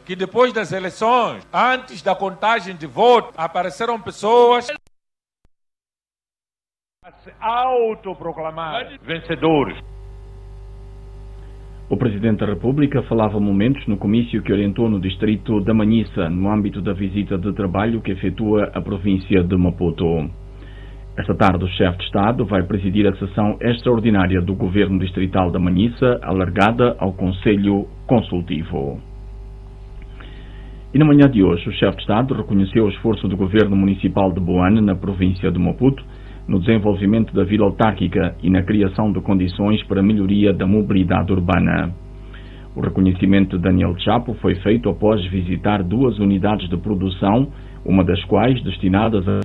que depois das eleições, antes da contagem de voto, apareceram pessoas a se autoproclamar vencedores. O Presidente da República falava momentos no comício que orientou no distrito da Manhissa, no âmbito da visita de trabalho que efetua a província de Maputo. Esta tarde, o chefe de Estado vai presidir a sessão extraordinária do Governo Distrital da Manhissa, alargada ao Conselho Consultivo. E na manhã de hoje, o chefe de Estado reconheceu o esforço do Governo Municipal de Boane, na província de Maputo, no desenvolvimento da vila autárquica e na criação de condições para a melhoria da mobilidade urbana. O reconhecimento de Daniel Chapo foi feito após visitar 2 unidades de produção, uma das quais destinadas a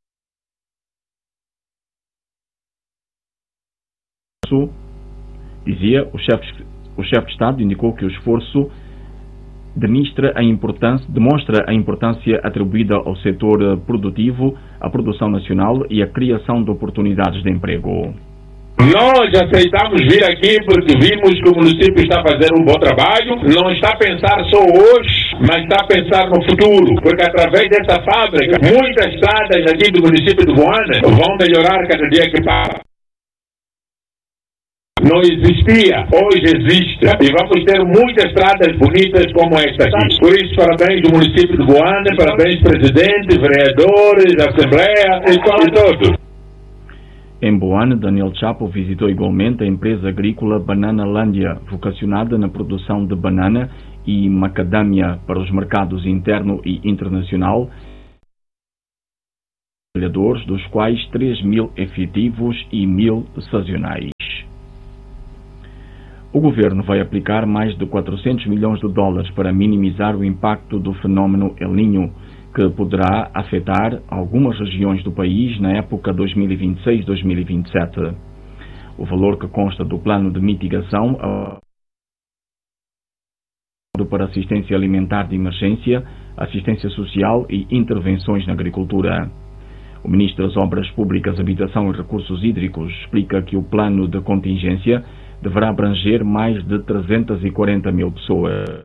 dizia o chefe de Estado, indicou que o esforço demonstra a importância atribuída ao setor produtivo, à produção nacional e à criação de oportunidades de emprego. Nós aceitamos vir aqui porque vimos que o município está a fazer um bom trabalho, não está a pensar só hoje, mas está a pensar no futuro, porque através dessa fábrica, muitas estradas aqui do município de Boane vão melhorar cada dia que passa. Não existia, hoje existe, e vamos ter muitas estradas bonitas como esta aqui. Por isso, parabéns do município de Boane, parabéns presidente, vereadores, assembleia e todos. Em Boane, Daniel Chapo visitou igualmente a empresa agrícola Bananalândia, vocacionada na produção de banana e macadâmia para os mercados interno e internacional, trabalhadores, dos quais 3.000 efetivos e 1.000 sazonais. O governo vai aplicar mais de 400 milhões de dólares para minimizar o impacto do fenómeno El Niño, que poderá afetar algumas regiões do país na época 2026-2027. O valor que consta do plano de mitigação para assistência alimentar de emergência, assistência social e intervenções na agricultura. O Ministro das Obras Públicas, Habitação e Recursos Hídricos explica que o plano de contingência deverá abranger mais de 340 mil pessoas.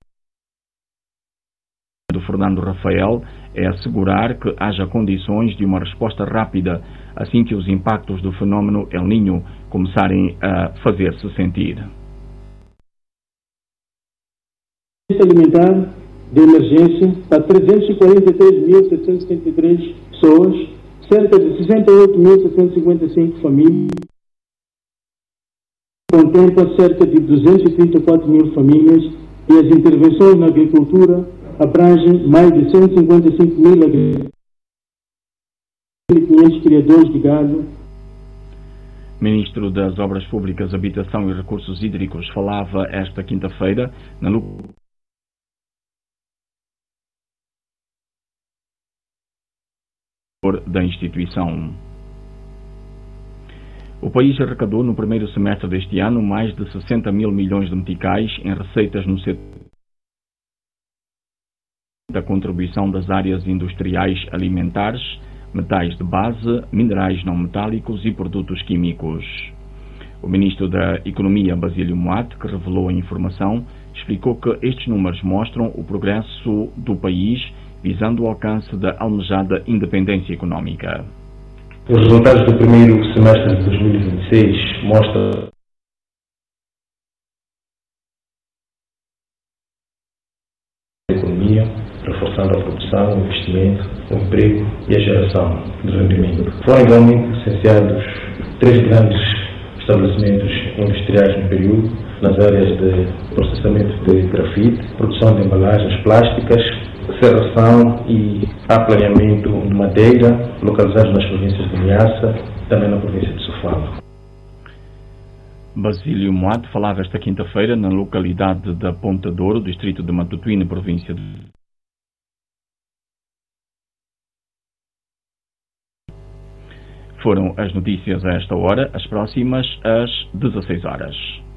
Do Fernando Rafael é assegurar que haja condições de uma resposta rápida assim que os impactos do fenómeno El Niño começarem a fazer-se sentir. Alimentar de emergência para 343.773 pessoas, cerca de 68.755 famílias, contempla cerca de 234 mil famílias e as intervenções na agricultura abrangem mais de 155 mil agricultores e 500 criadores de gado. Ministro das Obras Públicas, Habitação e Recursos Hídricos falava esta quinta-feira na da instituição. O país arrecadou no primeiro semestre deste ano mais de 60 mil milhões de meticais em receitas no setor da contribuição das áreas industriais alimentares, metais de base, minerais não metálicos e produtos químicos. O Ministro da Economia, Basílio Moate, que revelou a informação, explicou que estes números mostram o progresso do país visando o alcance da almejada independência económica. Os resultados do primeiro semestre de 2026 mostram a economia, reforçando a produção, o investimento, o emprego e a geração de rendimento. Foram igualmente licenciados 3 grandes estabelecimentos industriais no período, nas áreas de processamento de grafite, produção de embalagens plásticas, serração e aplaneamento de madeira, localizados nas províncias de Niassa e também na província de Sofala. Basílio Moate falava esta quinta-feira na localidade da Ponta Douro, distrito de Matutuí, na província de... Foram as notícias a esta hora, as próximas às 16 horas.